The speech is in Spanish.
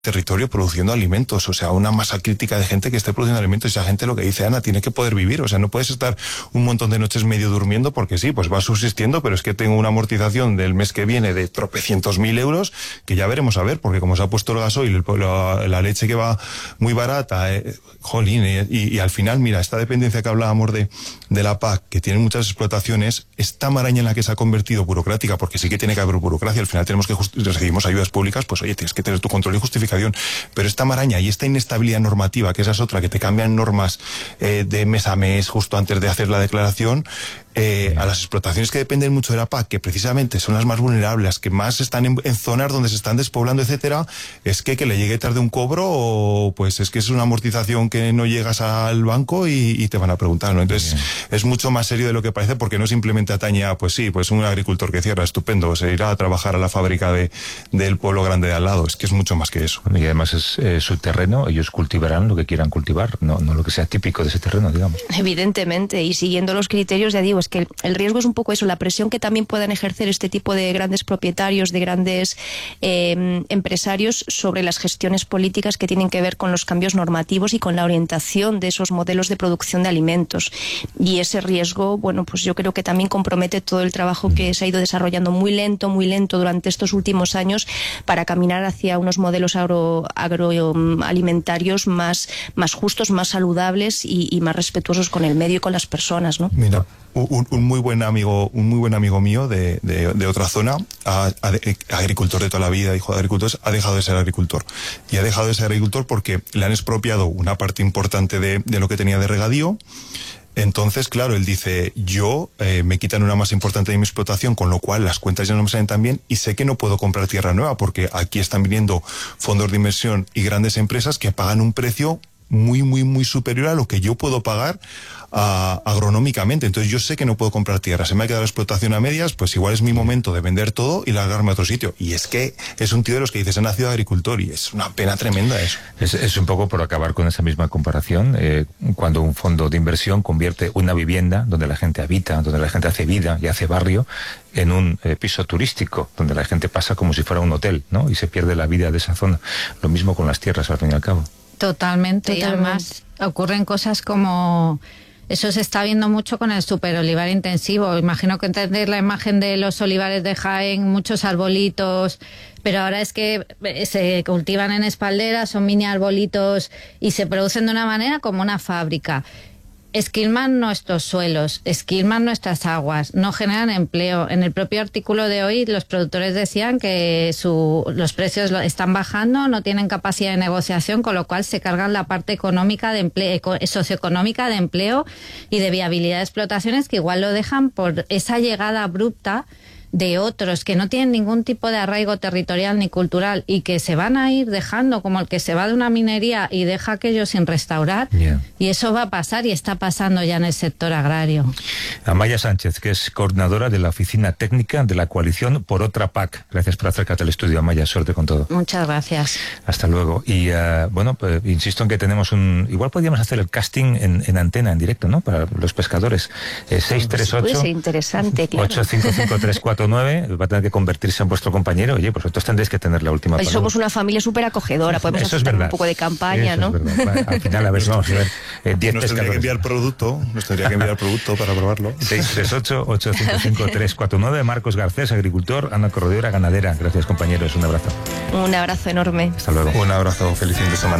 territorio produciendo alimentos, o sea, una masa crítica de gente que esté produciendo alimentos, y esa gente, lo que dice Ana, tiene que poder vivir, o sea, no puedes estar un montón de noches medio durmiendo porque sí, pues va subsistiendo, pero es que tengo una amortización del mes que viene de tropecientos mil euros, que ya veremos a ver, porque como se ha puesto el gasoil, la leche que va muy barata, jolín, y al final, mira, esta dependencia que hablábamos de la PAC, que tiene muchas explotaciones, esta maraña en la que se ha convertido burocrática, porque sí que tiene que haber burocracia, al final tenemos que recibimos ayudas públicas, pues oye, tienes que tener tu control y justificación, pero esta maraña y esta inestabilidad normativa, que esa es otra, que te cambian normas de mes a mes justo antes de hacer la declaración, a las explotaciones que dependen mucho de la PAC, que precisamente son las más vulnerables, las que más están en zonas donde se están despoblando, etcétera, es que le llegue tarde un cobro, o pues es que es una amortización que no llegas al banco y te van a preguntar, ¿no? Entonces es mucho más serio de lo que parece, porque no simplemente atañe a, pues sí, pues un agricultor que cierra, estupendo, se irá a trabajar a la fábrica del pueblo grande de al lado, es que es mucho más que eso. Y además es su terreno, ellos cultivarán lo que quieran cultivar, no lo que sea típico de ese terreno, digamos. Evidentemente, y siguiendo los criterios, ya digo, es que el riesgo es un poco eso, la presión que también puedan ejercer este tipo de grandes propietarios, de grandes empresarios sobre las gestiones políticas que tienen que ver con los cambios normativos y con la orientación de esos modelos de producción de alimentos. Y ese riesgo, bueno, pues yo creo que también compromete todo el trabajo que se ha ido desarrollando muy lento durante estos últimos años para caminar hacia unos modelos agroalimentarios más justos, más saludables y más respetuosos con el medio y con las personas, ¿no? Mira, un muy buen amigo mío de otra zona, agricultor de toda la vida, hijo de agricultores, ha dejado de ser agricultor. Y ha dejado de ser agricultor porque le han expropiado una parte importante de lo que tenía de regadío. Entonces, claro, él dice, me quitan una masa importante de mi explotación, con lo cual las cuentas ya no me salen tan bien, y sé que no puedo comprar tierra nueva, porque aquí están viniendo fondos de inversión y grandes empresas que pagan un precio muy, muy, muy superior a lo que yo puedo pagar agronómicamente. Entonces yo sé que no puedo comprar tierra, se me ha quedado la explotación a medias, pues igual es mi momento de vender todo y largarme a otro sitio. Y es que es un tío de los que dices, he nacido agricultor, y es una pena tremenda eso. Es un poco por acabar con esa misma comparación, cuando un fondo de inversión convierte una vivienda donde la gente habita, donde la gente hace vida y hace barrio, en un piso turístico, donde la gente pasa como si fuera un hotel, ¿no? Y se pierde la vida de esa zona. Lo mismo con las tierras, al fin y al cabo. Totalmente. Y además ocurren cosas como... Eso se está viendo mucho con el superolivar intensivo. Imagino que entendéis la imagen de los olivares de Jaén, muchos arbolitos, pero ahora es que se cultivan en espalderas, son mini arbolitos y se producen de una manera como una fábrica. Esquilman nuestros suelos, esquilman nuestras aguas, no generan empleo. En el propio artículo de hoy los productores decían que los precios están bajando, no tienen capacidad de negociación, con lo cual se cargan la parte económica de empleo, socioeconómica de empleo y de viabilidad de explotaciones, que igual lo dejan por esa llegada abrupta de otros que no tienen ningún tipo de arraigo territorial ni cultural y que se van a ir dejando, como el que se va de una minería y deja aquello sin restaurar. Y eso va a pasar y está pasando ya en el sector agrario. Amaya Sánchez, que es coordinadora de la Oficina Técnica de la Coalición por Otra PAC. Gracias por acercarte al estudio, Amaya. Suerte con todo. Muchas gracias. Hasta luego. Y bueno, pues, insisto en que tenemos igual podríamos hacer el casting en antena, en directo, ¿no? Para los pescadores. 638 puede ser interesante, claro. 855349. Va a tener que convertirse en vuestro compañero. Oye, pues vosotros tendréis que tener la última palabra. Somos una familia súper acogedora, podemos eso hacer un poco de campaña, eso, ¿no? Es verdad. Al final, a ver, vamos a ver. 10 nos tendría que enviar producto para probarlo. 638-855-349. Marcos Garcés, agricultor. Ana Corredera, ganadera. Gracias, compañeros. Un abrazo. Un abrazo enorme. Hasta luego. Un abrazo. Feliz fin de semana.